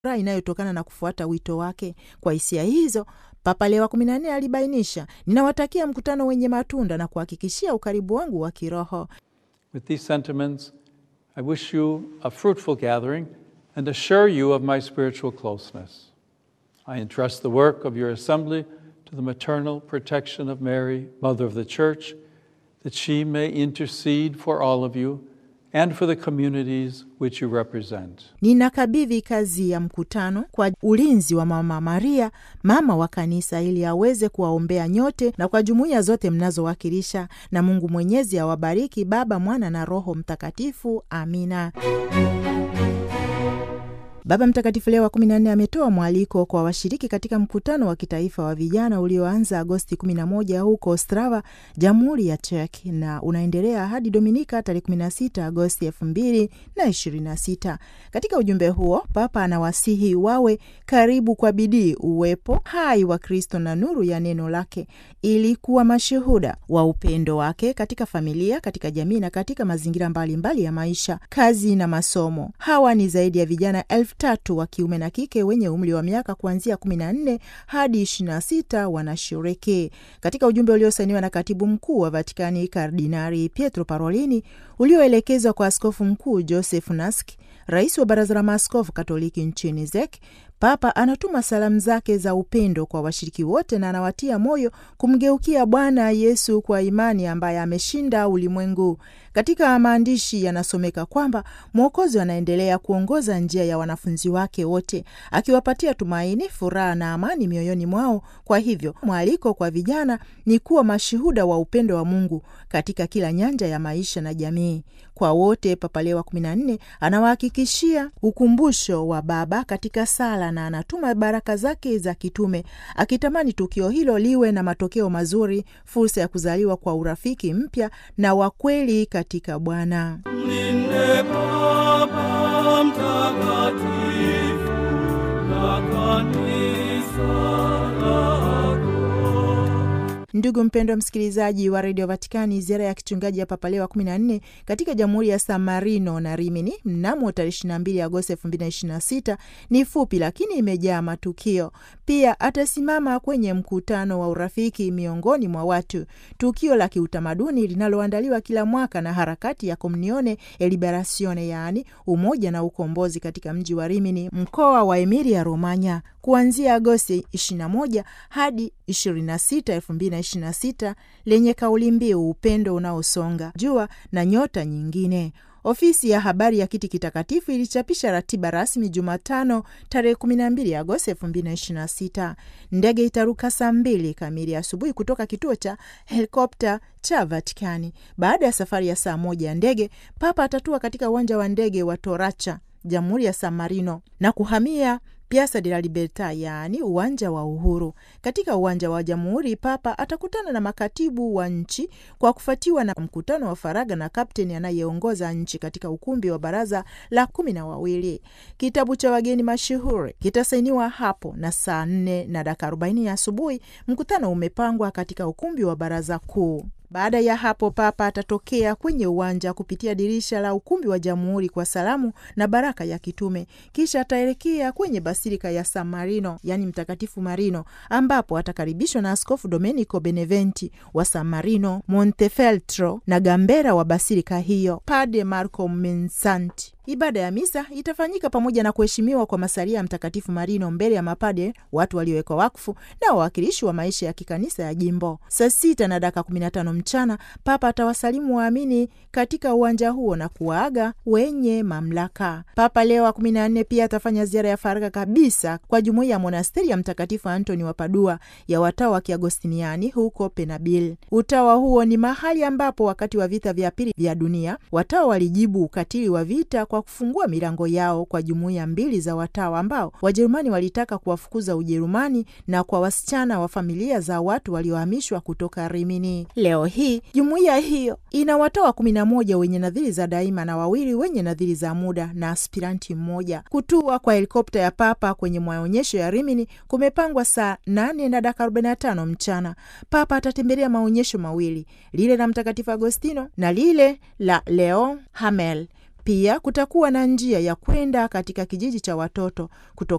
inayotokana na kufuata wito wake. Kwa hisia hizo, Papa Leo wa 14 alibainisha, ninawatakia mkutano wenye matunda na kuhakikishia ukaribu wangu wa kiroho. With these sentiments, I wish you a fruitful gathering and assure you of my spiritual closeness. I entrust the work of your assembly to the maternal protection of Mary, Mother of the Church, that she may intercede for all of you and for the communities which you represent. Ninakabidhi kazi ya mkutano kwa ulinzi wa Mama Maria, mama wa kanisa, ili aweze kuwaombea nyote na kwa jumuiya zote mnazowakilisha, na Mungu Mwenyezi awabariki, Baba, Mwana na Roho Mtakatifu. Amina. Baba Mtakatifu Leo wa 14 ametoa mwaliko kwa washiriki katika mkutano wa kitaifa wa vijana ulioanza Agosti 11 huko Ostrava, Jamhuri ya Czech, na unaendelea hadi Dominika tarehe 16 Agosti 2026. Katika ujumbe huo, Papa anawasihi wawe karibu kwa bidii uwepo hai wa Kristo na nuru ya neno lake, ili kuwa mashuhuda wa upendo wake katika familia, katika jamii na katika mazingira mbalimbali ya maisha, kazi na masomo. Hawa ni zaidi ya vijana 3,000 wa kiume na kike wenye umri wa miaka kuanzia 14 hadi 26 wanashiriki. Katika ujumbe uliosainiwa na Katibu Mkuu wa Vatikani Kardinali Pietro Parolini, ulioelekezwa kwa Askofu Mkuu Joseph Naski, rais wa Baraza la Maaskofu Katoliki nchini Czech, Papa anatuma salamu zake za upendo kwa washiriki wote na anawatia moyo kumgeukia Bwana Yesu kwa imani, ambaye ameshinda ulimwengu. Katika maandishi yanasomeka kwamba Mwokozi anaendelea kuongoza njia ya wanafunzi wake wote, akiwapatia tumaini, furaha na amani mioyoni mwao. Kwa hivyo, mwaliko kwa vijana ni kuwa mashuhuda wa upendo wa Mungu katika kila nyanja ya maisha na jamii. Kwa wote, Papa Leo wa 14 anawahakikishia ukumbusho wa Baba katika sala na anatuma baraka zake za kitume, akitamani tukio hilo liwe na matokeo mazuri, fursa ya kuzaliwa kwa urafiki mpya na wa kweli katika Bwana. Mlinde Baba Mtakatifu na kanisa lako. Ndugu mpendwa msikilizaji wa Radio Vatikani, ziara ya kichungaji ya Papa Leo wa 14 katika Jamhuri ya San Marino na Rimini mnamo tarehe 22 Agosti 2026 ni fupi lakini imejaa matukio. Pia atasimama kwenye mkutano wa urafiki miongoni mwa watu, tukio la kiutamaduni linaloandaliwa kila mwaka na harakati ya Comunione e Liberazione, yaani umoja na ukombozi, katika mji wa Rimini, mkoa wa Emilia Romagna, kuanzia Agosti 21 hadi 26, 2026, lenye kauli mbiu upendo unaosonga, jua na nyota nyingine. Ofisi ya habari ya Kiti Kitakatifu ilichapisha ratiba rasmi Jumatano tarehe 12 Agosti 2026. Ndege itaruka saa 2 kamili asubuhi kutoka kituo cha helikopta cha Vatikani. Baada ya safari ya saa 1 ya ndege, Papa atatua katika uwanja wa ndege wa Toracha, Jamhuri ya San Marino, na kuhamia Piazza della Libertà, yaani uwanja wa uhuru. Katika uwanja wa Jamhuri, Papa atakutana na makatibu wa nchi, kwa kufuatiwa na mkutano wa faragha na kapteni anayeongoza nchi katika ukumbi wa baraza la 12. Kitabu cha wageni mashuhuri kitasainiwa hapo, na saa 4:40 asubuhi mkutano umepangwa katika ukumbi wa baraza kuu. Baada ya hapo, Papa atatokea kwenye uwanja kupitia dirisha la ukumbi wa Jamhuri kwa salamu na baraka ya kitume. Kisha ataelekea kwenye Basilika ya San Marino, yani Mtakatifu Marino, ambapo atakaribishwa na Askofu Domenico Beneventi wa San Marino, Montefeltro na Gambera wa basilika hiyo, Padre Marco Mensanti. Ibada ya misa itafanyika pamoja na kuheshimiwa kwa masalia ya Mtakatifu Marino mbele ya mapade, watu waliowekwa wakfu na wawakilishi wa maisha ya kikanisa ya jimbo. Saa 6:15 mchana, Papa atawasalimu waamini katika uwanja huo na kuwaaga wenye mamlaka. Papa Leo wa 14 pia atafanya ziara ya faragha kabisa kwa jumuiya ya monasteri ya Mtakatifu Antoni wa Padua ya watawa wa Kiagostiniani huko Penabil. Utawa huo ni mahali ambapo wakati wa vita vya pili vya dunia watawa walijibu ukatili wa vita kwa kufungua milango yao kwa jumuiya mbili za watawa ambao Wajerumani walitaka kuwafukuza Ujerumani, na kwa wasichana wa familia za watu waliohamishwa kutoka Rimini. Leo hii jumuiya hiyo ina watawa 11 wenye nadhiri za daima na 2 wenye nadhiri za muda na aspiranti mmoja. Kutua kwa helikopta ya Papa kwenye maonyesho ya Rimini kumepangwa saa 8:45 mchana. Papa atatembelea maonyesho mawili, lile la Mtakatifu Agostino na lile la Leon Hamel. Pia kutakuwa na njia ya kwenda katika kijiji cha watoto kutoka